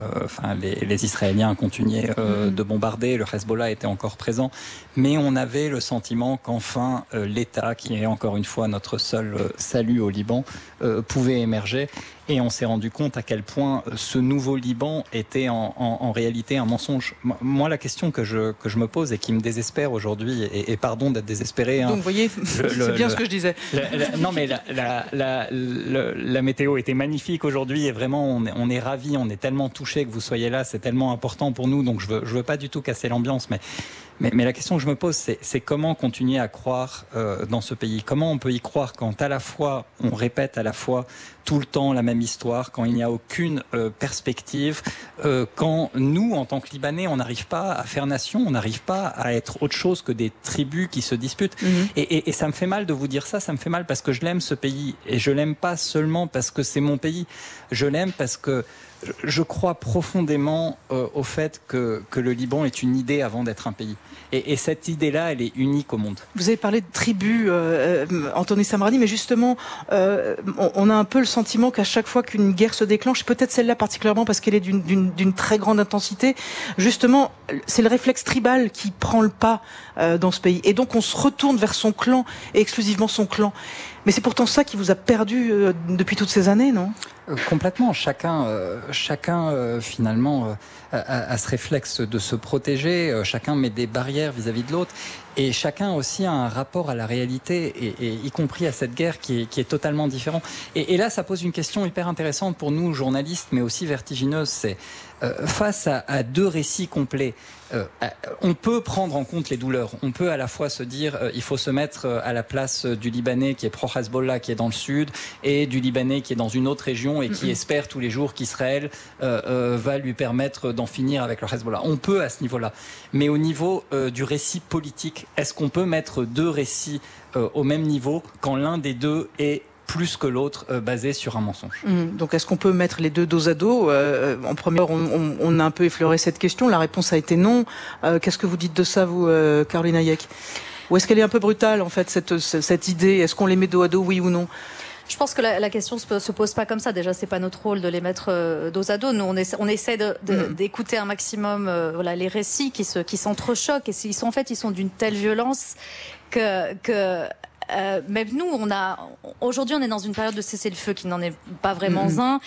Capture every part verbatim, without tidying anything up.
Euh, enfin, les, les Israéliens continuaient euh, mmh. de bombarder, le Hezbollah était encore présent, mais on avait le sentiment qu'enfin euh, l'État, qui est encore une fois notre seul euh, salut au Liban, euh, pouvait émerger. Et on s'est rendu compte à quel point ce nouveau Liban était en, en, en réalité un mensonge. Moi, la question que je, que je me pose et qui me désespère aujourd'hui, et, et pardon d'être désespéré... Donc, hein, vous voyez, le, c'est le, bien le, ce que je disais. La, la, non, mais la, la, la, la, la météo était magnifique aujourd'hui et vraiment, on est, on est ravis, on est tellement touchés que vous soyez là, c'est tellement important pour nous, donc je veux, je veux pas du tout casser l'ambiance, mais... Mais, mais la question que je me pose, c'est, c'est comment continuer à croire euh, dans ce pays ? Comment on peut y croire quand à la fois, on répète à la fois tout le temps la même histoire, quand il n'y a aucune euh, perspective, euh, quand nous, en tant que Libanais, on n'arrive pas à faire nation, on n'arrive pas à être autre chose que des tribus qui se disputent. Mmh. Et, et, et ça me fait mal de vous dire ça, ça me fait mal parce que je l'aime ce pays. Et je l'aime pas seulement parce que c'est mon pays, je l'aime parce que je crois profondément euh, au fait que, que le Liban est une idée avant d'être un pays. Et, et cette idée-là, elle est unique au monde. Vous avez parlé de tribus, euh, Anthony Samrani, mais justement, euh, on, on a un peu le sentiment qu'à chaque fois qu'une guerre se déclenche, peut-être celle-là particulièrement parce qu'elle est d'une, d'une, d'une très grande intensité, justement, c'est le réflexe tribal qui prend le pas euh, dans ce pays. Et donc on se retourne vers son clan, et exclusivement son clan. Mais c'est pourtant ça qui vous a perdu euh, depuis toutes ces années, non ? euh, Complètement. Chacun, euh, chacun euh, finalement, euh, a, a ce réflexe de se protéger. Euh, chacun met des barrières vis-à-vis de l'autre. Et chacun aussi a un rapport à la réalité, et, et y compris à cette guerre qui est, qui est totalement différent. Et, et là, ça pose une question hyper intéressante pour nous, journalistes, mais aussi vertigineuse. C'est euh, face à, à deux récits complets. Euh, on peut prendre en compte les douleurs. On peut à la fois se dire euh, il faut se mettre à la place du Libanais qui est pro-Hezbollah, qui est dans le sud, et du Libanais qui est dans une autre région et qui mm-hmm. espère tous les jours qu'Israël euh, euh, va lui permettre d'en finir avec le Hezbollah. On peut à ce niveau-là. Mais au niveau euh, du récit politique, est-ce qu'on peut mettre deux récits euh, au même niveau quand l'un des deux est plus que l'autre euh, basé sur un mensonge. Mmh, donc est-ce qu'on peut mettre les deux dos à dos ? euh, En première, on, on, on a un peu effleuré cette question. La réponse a été non. Euh, qu'est-ce que vous dites de ça, vous, euh, Caroline Hayek ? Ou est-ce qu'elle est un peu brutale, en fait, cette, cette idée ? Est-ce qu'on les met dos à dos, oui ou non ? Je pense que la, la question se, se pose pas comme ça. Déjà, c'est pas notre rôle de les mettre euh, dos à dos. Nous, on essaie, on essaie de, de, mmh. d'écouter un maximum, euh, voilà, les récits qui se, qui s'entrechoquent et ils sont en fait, ils sont d'une telle violence que, que Euh, même nous, on a aujourd'hui, on est dans une période de cessez-le-feu qui n'en est pas vraiment mmh. un.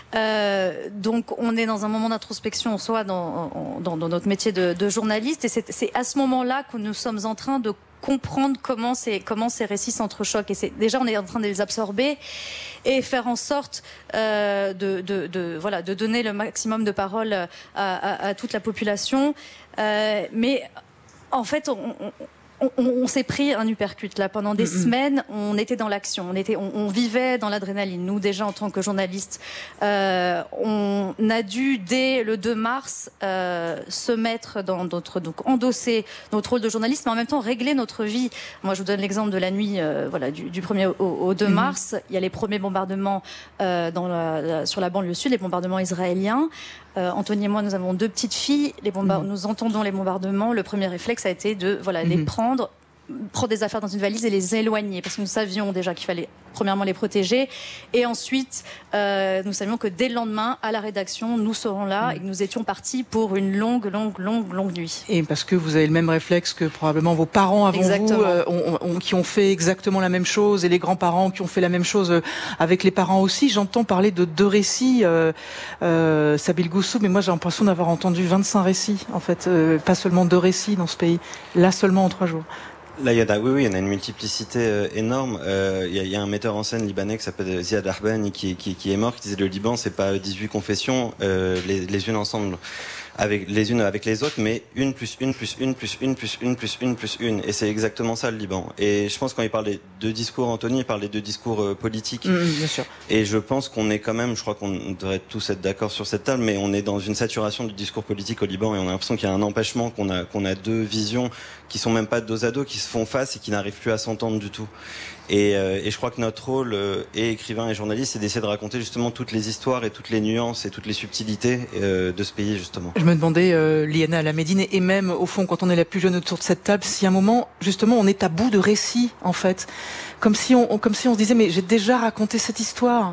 Euh, donc, on est dans un moment d'introspection, soit dans, dans, dans notre métier de, de journaliste, et c'est, c'est à ce moment-là que nous sommes en train de comprendre comment ces, comment ces récits s'entrechoquent. Et c'est, déjà, on est en train de les absorber et faire en sorte euh, de, de, de, voilà, de donner le maximum de parole à, à, à toute la population. Euh, mais en fait, on, on On, on, on s'est pris un uppercut là pendant des mmh. semaines. On était dans l'action, on était, on, on vivait dans l'adrénaline. Nous déjà en tant que journalistes, euh, on a dû dès le deux mars euh, se mettre dans notre, donc endosser notre rôle de journaliste, mais en même temps régler notre vie. Moi, je vous donne l'exemple de la nuit, euh, voilà, du, du premier au, au deux mars. Mmh. Il y a les premiers bombardements euh, dans la, la, sur la banlieue sud, les bombardements israéliens. Euh, Anthony et moi, nous avons deux petites filles. Les bombard- mmh. Nous entendons les bombardements. Le premier réflexe a été de voilà, mmh. les prendre, prendre des affaires dans une valise et les éloigner. Parce que nous savions déjà qu'il fallait, premièrement, les protéger. Et ensuite, euh, nous savions que dès le lendemain, à la rédaction, nous serons là mmh. et que nous étions partis pour une longue, longue, longue, longue nuit. Et parce que vous avez le même réflexe que probablement vos parents avant exactement. vous, euh, ont, ont, qui ont fait exactement la même chose, et les grands-parents qui ont fait la même chose euh, avec les parents aussi. J'entends parler de deux récits, euh, euh, Sabil Goussou, mais moi j'ai l'impression d'avoir entendu vingt-cinq récits, en fait, euh, pas seulement deux récits dans ce pays, là seulement en trois jours. Là, il y a, oui, oui, il y en a une multiplicité euh, énorme. Euh, il, y a, il y a un metteur en scène libanais qui s'appelle Ziad Arbani qui, qui, qui est mort, qui disait le Liban, c'est pas dix-huit confessions, euh, les, les unes ensemble, avec les unes avec les autres, mais une plus une plus une plus une plus une plus une plus une. Et c'est exactement ça le Liban. Et je pense quand il parle des deux discours, Anthony, il parle des deux discours euh, politiques. Mmh, bien sûr. Et je pense qu'on est quand même, je crois qu'on devrait tous être d'accord sur cette table, mais on est dans une saturation du discours politique au Liban et on a l'impression qu'il y a un empêchement, qu'on a qu'on a deux visions qui sont même pas dos à dos, qui se font face et qui n'arrivent plus à s'entendre du tout. Et, euh, et je crois que notre rôle, euh, et écrivain et journaliste, c'est d'essayer de raconter justement toutes les histoires et toutes les nuances et toutes les subtilités euh, de ce pays, justement. Je me demandais, euh, Liana Alamedine, et même au fond, quand on est la plus jeune autour de cette table, si à un moment, justement, on est à bout de récits, en fait, comme si on, comme si on se disait, mais j'ai déjà raconté cette histoire.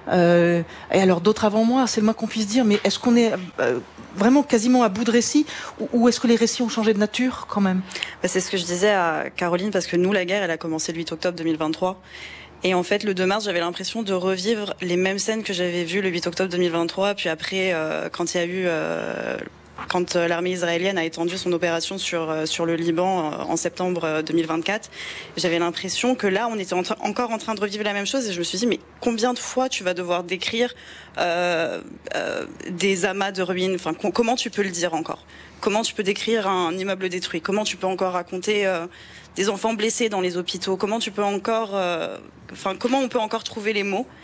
Euh, et alors d'autres avant moi, c'est le moins qu'on puisse dire, mais est-ce qu'on est euh, vraiment quasiment à bout de récits, ou, ou est-ce que les récits ont changé de nature quand même? Bah, c'est ce que je disais à Caroline, parce que nous, la guerre, elle a commencé le huit octobre deux mille vingt-trois. Et en fait, le deux mars, j'avais l'impression de revivre les mêmes scènes que j'avais vues le huit octobre deux mille vingt-trois. Puis après, euh, quand il y a eu... Euh, quand l'armée israélienne a étendu son opération sur, sur le Liban en septembre deux mille vingt-quatre, j'avais l'impression que là, on était en encore en train de revivre la même chose. Et je me suis dit, mais combien de fois tu vas devoir décrire euh, euh, des amas de ruines? Enfin, comment tu peux le dire encore? Comment tu peux décrire un immeuble détruit? Comment tu peux encore raconter euh, des enfants blessés dans les hôpitaux? Comment tu peux encore... Euh, enfin, comment on peut encore trouver les mots?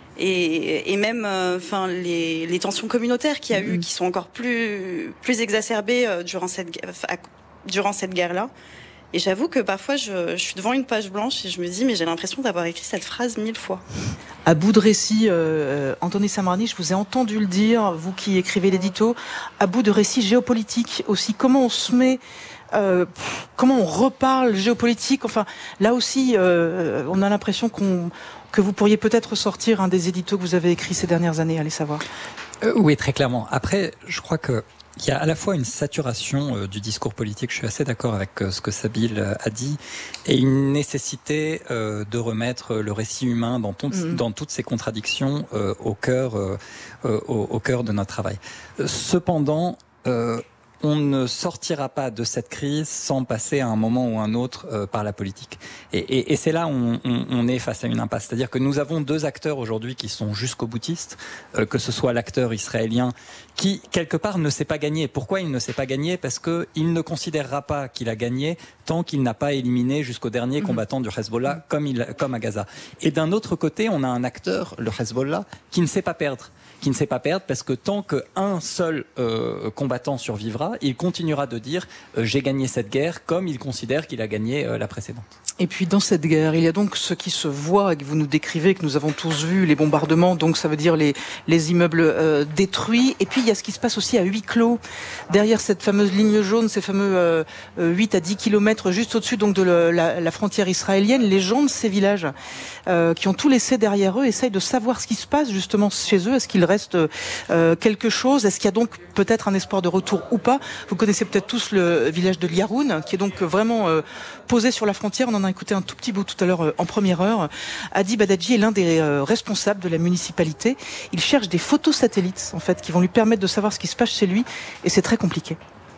Et, et même, enfin, euh, les, les tensions communautaires qu'il y a mmh. eu, qui sont encore plus plus exacerbées euh, durant cette à, durant cette guerre-là. Et j'avoue que parfois, je, je suis devant une page blanche et je me dis, mais j'ai l'impression d'avoir écrit cette phrase mille fois. À bout de récit, euh, Anthony Samrani, je vous ai entendu le dire, vous qui écrivez l'édito, à bout de récit géopolitique aussi. Comment on se met Euh, comment on reparle géopolitique? Enfin, là aussi, euh, on a l'impression qu'on, que vous pourriez peut-être sortir un des éditos que vous avez écrits ces dernières années, allez savoir. Euh, oui, très clairement. Après, je crois que il y a à la fois une saturation euh, du discours politique, je suis assez d'accord avec euh, ce que Sabile euh, a dit, et une nécessité euh, de remettre le récit humain dans, ton, mmh. dans toutes ses contradictions euh, au cœur, euh, euh, au, au cœur de notre travail. Cependant, euh, on ne sortira pas de cette crise sans passer à un moment ou un autre euh, par la politique. Et, et, et c'est là où on, on, on est face à une impasse. C'est-à-dire que nous avons deux acteurs aujourd'hui qui sont jusqu'au boutistes, euh, que ce soit l'acteur israélien qui, quelque part, ne sait pas gagner. Pourquoi il ne sait pas gagner? Parce qu'il ne considérera pas qu'il a gagné tant qu'il n'a pas éliminé jusqu'au dernier mmh. combattant du Hezbollah, comme, il, comme à Gaza. Et d'un autre côté, on a un acteur, le Hezbollah, qui ne sait pas perdre. qui ne sait pas perdre, parce que tant qu'un seul euh, combattant survivra, il continuera de dire euh, j'ai gagné cette guerre, comme il considère qu'il a gagné euh, la précédente. Et puis dans cette guerre, il y a donc ce qui se voit et que vous nous décrivez, que nous avons tous vu, les bombardements, donc ça veut dire les, les immeubles euh, détruits. Et puis il y a ce qui se passe aussi à huis clos, derrière cette fameuse ligne jaune, ces fameux euh, huit à dix kilomètres juste au-dessus donc de le, la, la frontière israélienne. Les gens de ces villages euh, qui ont tout laissé derrière eux essayent de savoir ce qui se passe justement chez eux. Est-ce qu'il reste euh, quelque chose? Est-ce qu'il y a donc peut-être un espoir de retour ou pas? Vous connaissez peut-être tous le village de Liaroun, qui est donc vraiment euh, posé sur la frontière. On en a écouté un tout petit bout tout à l'heure euh, en première heure. Adi Badadji est l'un des euh, responsables de la municipalité. Il cherche des photos satellites, en fait, qui vont lui permettre de savoir ce qui se passe chez lui, et c'est très compliqué.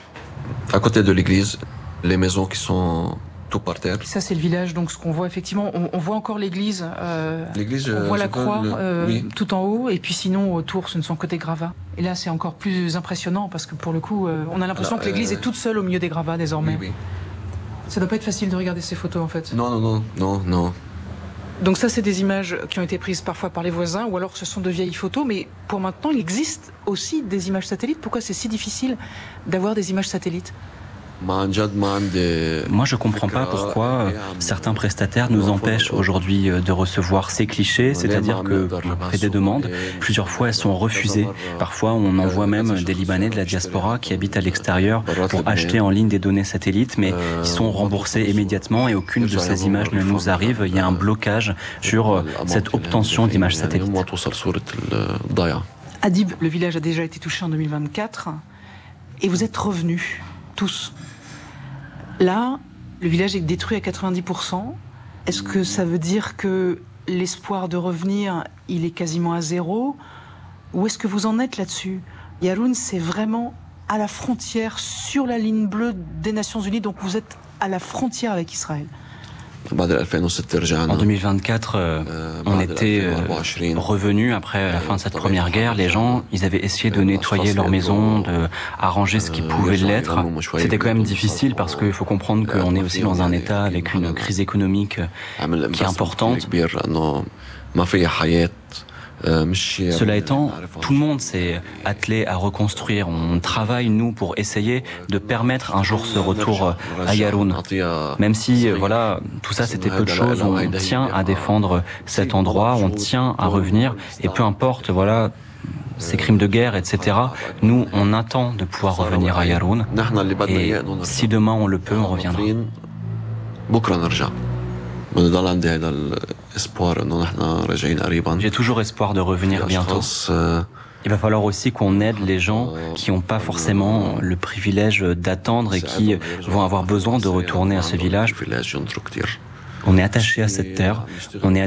À côté de l'église, les maisons qui sont tout par terre. Ça, c'est le village, donc ce qu'on voit effectivement, on, on voit encore l'église. Euh, l'église, on voit la croix le... euh, oui. tout en haut, et puis sinon autour, ce ne sont que des gravats. Et là, c'est encore plus impressionnant parce que pour le coup, euh, on a l'impression Alors, que l'église euh... est toute seule au milieu des gravats désormais. Oui, oui. Ça doit pas être facile de regarder ces photos en fait. Non, non, non, non, non. Donc ça, c'est des images qui ont été prises parfois par les voisins, ou alors ce sont de vieilles photos. Mais pour maintenant, il existe aussi des images satellites. Pourquoi c'est si difficile d'avoir des images satellites? Moi, je comprends pas pourquoi certains prestataires nous empêchent aujourd'hui de recevoir ces clichés, c'est-à-dire que on fait des demandes, plusieurs fois elles sont refusées. Parfois, on envoie même des Libanais de la diaspora qui habitent à l'extérieur pour acheter en ligne des données satellites, mais ils sont remboursés immédiatement et aucune de ces images ne nous arrive. Il y a un blocage sur cette obtention d'images satellites. Adib, le village a déjà été touché en deux mille vingt-quatre et vous êtes revenus tous. Là, le village est détruit à quatre-vingt-dix pour cent. Est-ce que ça veut dire que l'espoir de revenir, il est quasiment à zéro? Où est-ce que vous en êtes là-dessus? Yaroun, c'est vraiment à la frontière, sur la ligne bleue des Nations Unies, donc vous êtes à la frontière avec Israël. En deux mille vingt-quatre, euh, on était euh, revenus après la fin de cette première guerre. Les gens, ils avaient essayé de nettoyer leur maison, de arranger ce qui pouvait l'être. C'était quand même difficile parce qu'il faut comprendre qu'on est aussi dans un état avec une crise économique qui est importante. Cela étant, tout le monde s'est attelé à reconstruire. On travaille, nous, pour essayer de permettre un jour ce retour à Yaroun. Même si, voilà, tout ça c'était peu de choses, on tient à défendre cet endroit, on tient à revenir, et peu importe, voilà, ces crimes de guerre, et cetera. Nous, on attend de pouvoir revenir à Yaroun, et si demain on le peut, on reviendra. J'ai toujours espoir de revenir bientôt. Il va falloir aussi qu'on aide les gens qui n'ont pas forcément le privilège d'attendre et qui vont avoir besoin de retourner à ce village. On est attaché à cette terre, on est